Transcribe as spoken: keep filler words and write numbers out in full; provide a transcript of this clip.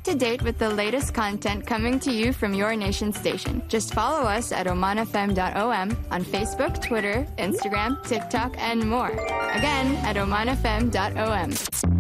to date with the latest content coming to you from your nation station. Just follow us at oman f m dot o m on Facebook, Twitter, Instagram, TikTok, and more. Again, at oman f m dot o m.